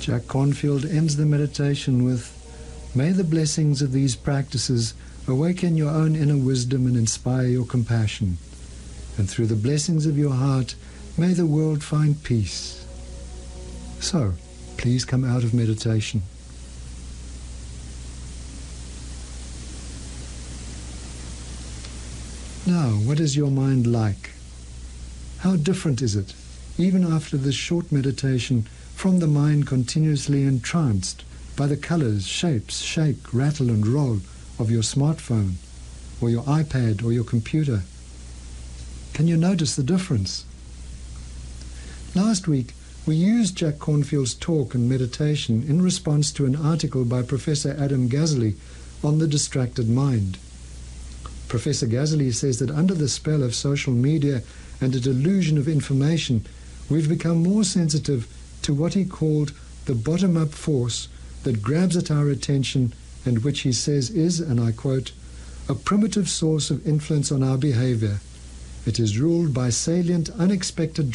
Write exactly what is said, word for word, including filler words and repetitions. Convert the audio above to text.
Jack Cornfield ends the meditation with, "May the blessings of these practices awaken your own inner wisdom and inspire your compassion. And through the blessings of your heart, may the world find peace." So, please come out of meditation. Now, what is your mind like? How different is it, even after this short meditation, from the mind continuously entranced by the colors, shapes, shake, rattle and roll of your smartphone, or your iPad, or your computer? Can you notice the difference? Last week, we used Jack Cornfield's talk and meditation in response to an article by Professor Adam Gazzaley on the distracted mind. Professor Gazzaley says that under the spell of social media and a delusion of information, we've become more sensitive to what he called the bottom-up force that grabs at our attention and which he says is, and I quote, "a primitive source of influence on our behavior. It is ruled by salient, unexpected